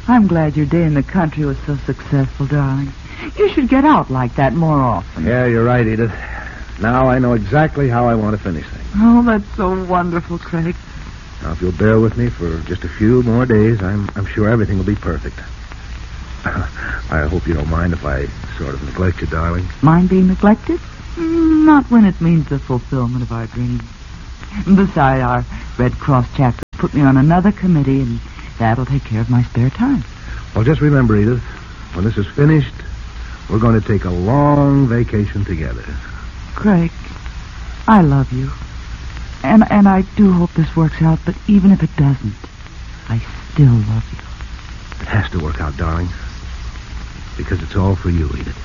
I'm glad your day in the country was so successful, darling. You should get out like that more often. Yeah, you're right, Edith. Now I know exactly how I want to finish things. Oh, that's so wonderful, Craig. Now, if you'll bear with me for just a few more days, I'm sure everything will be perfect. I hope you don't mind if I sort of neglect you, darling. Mind being neglected? Not when it means the fulfillment of our dreams. Besides, our Red Cross chapter put me on another committee, and that'll take care of my spare time. Well, just remember, Edith, when this is finished, we're going to take a long vacation together. Craig, I love you. And I do hope this works out, but even if it doesn't, I still love you. It has to work out, darling. Because it's all for you, Edith.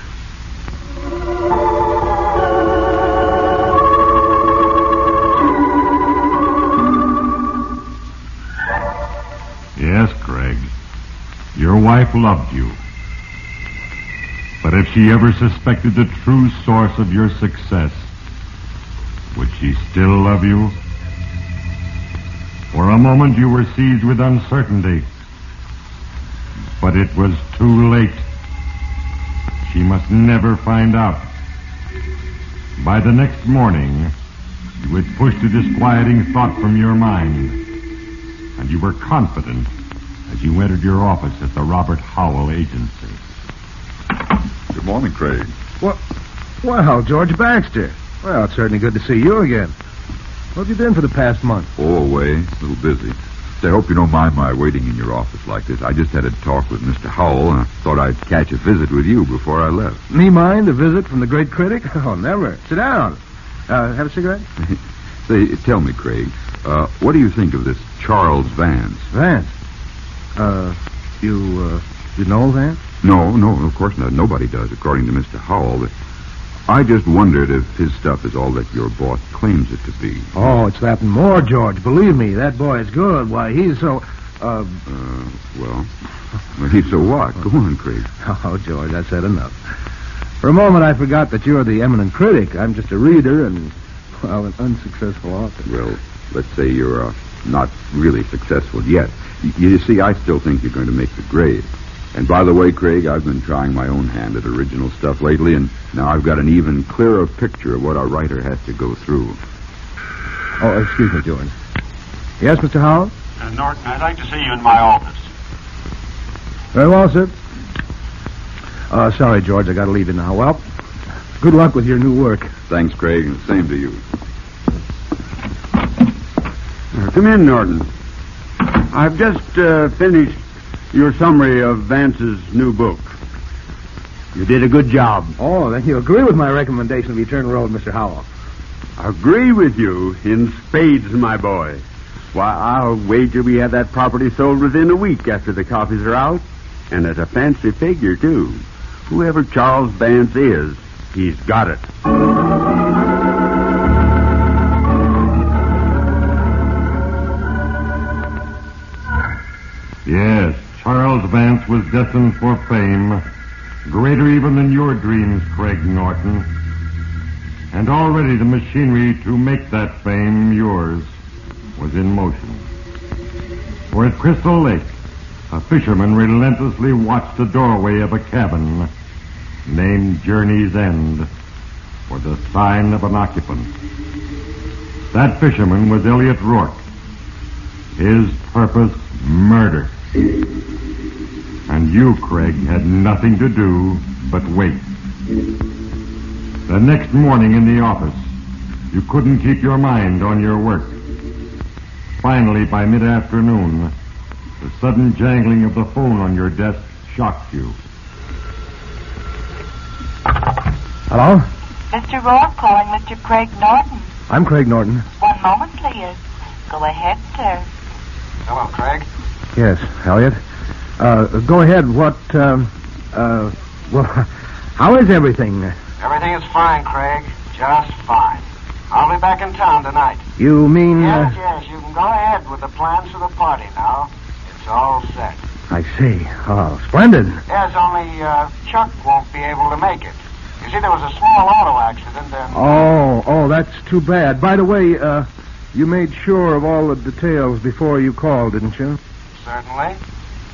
Yes, Craig. Your wife loved you. But if she ever suspected the true source of your success, would she still love you? For a moment you were seized with uncertainty. But it was too late. She must never find out. By the next morning, you had pushed a disquieting thought from your mind, and you were confident as you entered your office at the Robert Howell Agency. Good morning, Craig. Well, George Baxter. Well, it's certainly good to see you again. What have you been for the past month? Oh, away. A little busy. I hope you don't mind my waiting in your office like this. I just had a talk with Mr. Howell, and I thought I'd catch a visit with you before I left. Me mind a visit from the great critic? Oh, never. Sit down. Have a cigarette? Say, tell me, Craig, what do you think of this Charles Vance? Vance? You know Vance? No, of course not. Nobody does, according to Mr. Howell. But I just wondered if his stuff is all that your boss claims it to be. Oh, it's that and more, George. Believe me, that boy is good. Why, he's so... Well, he's so what? Go on, Craig. Oh, George, I said enough. For a moment, I forgot that you're the eminent critic. I'm just a reader and, well, an unsuccessful author. Well, let's say you're not really successful yet. You see, I still think you're going to make the grade. And by the way, Craig, I've been trying my own hand at original stuff lately, and now I've got an even clearer picture of what a writer has to go through. Oh, excuse me, George. Yes, Mr. Howell? Norton, I'd like to see you in my office. Very well, sir. Sorry, George, I got to leave you now. Well, good luck with your new work. Thanks, Craig, and same to you. Come in, Norton. I've just finished your summary of Vance's new book. You did a good job. Oh, then you agree with my recommendation of Eternal Road, Mr. Howell. Agree with you in spades, my boy. Why, I'll wager we have that property sold within a week after the copies are out. And at a fancy figure, too. Whoever Charles Vance is, he's got it. Yes, Charles Vance was destined for fame, greater even than your dreams, Craig Norton. And already the machinery to make that fame yours was in motion. For at Crystal Lake, a fisherman relentlessly watched the doorway of a cabin named Journey's End for the sign of an occupant. That fisherman was Elliot Rourke. His purpose, murder. And you, Craig, had nothing to do but wait. The next morning in the office, you couldn't keep your mind on your work. Finally, by mid-afternoon, the sudden jangling of the phone on your desk shocked you. Hello? Mr. Rourke calling Mr. Craig Norton. I'm Craig Norton. 1 moment, please. Go ahead, sir. Hello, Craig. Yes, Elliot. Go ahead. Well, how is everything? Everything is fine, Craig. Just fine. I'll be back in town tonight. You mean... Yes, you can go ahead with the plans for the party now. It's all set. I see. Oh, splendid. Yes, only Chuck won't be able to make it. You see, there was a small auto accident and... Oh, that's too bad. By the way, you made sure of all the details before you called, didn't you? Certainly.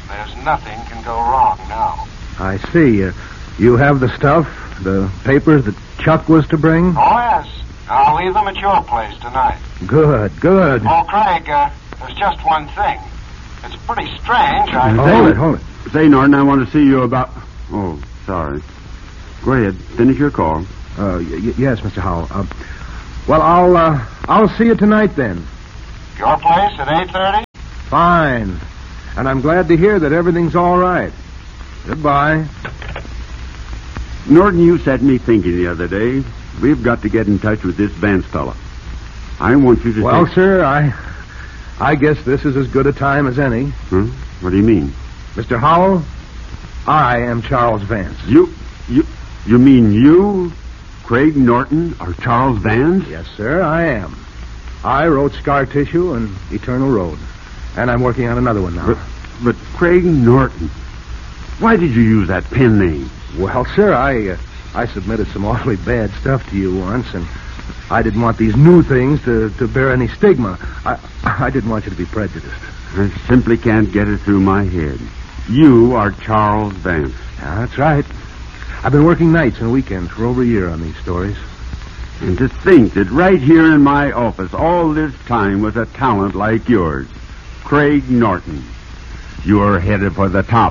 There's nothing can go wrong now. I see. You have the stuff, the papers that Chuck was to bring? Oh, yes. I'll leave them at your place tonight. Good. Oh, Craig, there's just one thing. It's pretty strange. Hold it. Say, Norton, I want to see you about... Oh, sorry. Go ahead. Finish your call. Yes, Mr. Howell. Well, I'll see you tonight then. Your place at 8:30? Fine. And I'm glad to hear that everything's all right. Goodbye. Norton, you set me thinking the other day. We've got to get in touch with this Vance fella. I want you to... Well, sir, I guess this is as good a time as any. Huh? What do you mean? Mr. Howell, I am Charles Vance. You mean you, Craig Norton, are Charles Vance? Yes, sir, I am. I wrote Scar Tissue and Eternal Road. And I'm working on another one now. But Craig Norton, why did you use that pen name? Well, sir, I submitted some awfully bad stuff to you once, and I didn't want these new things to bear any stigma. I didn't want you to be prejudiced. I simply can't get it through my head. You are Charles Vance. Yeah, that's right. I've been working nights and weekends for over a year on these stories. And to think that right here in my office all this time was a talent like yours, Craig Norton. You're headed for the top.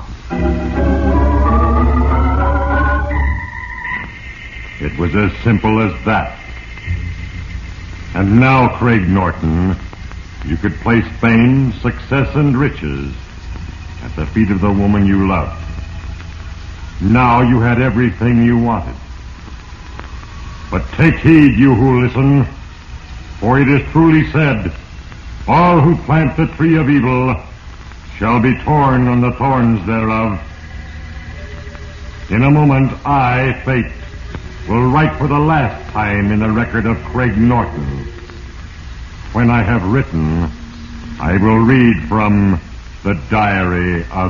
It was as simple as that. And now, Craig Norton, you could place fame, success, and riches at the feet of the woman you loved. Now you had everything you wanted. But take heed, you who listen, for it is truly said, all who plant the tree of evil shall be torn on the thorns thereof. In a moment, I, Fate, will write for the last time in the record of Craig Norton. When I have written, I will read from the diary of